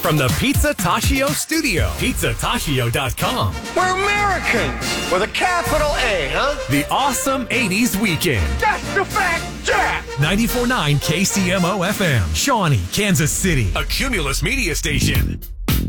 from the Pizza Tachio studio. PizzaTachio.com. We're Americans with a capital A, huh? The awesome 80s weekend. That's the fact, Jack! 94.9 KCMO FM. Shawnee, Kansas City. A Cumulus media station.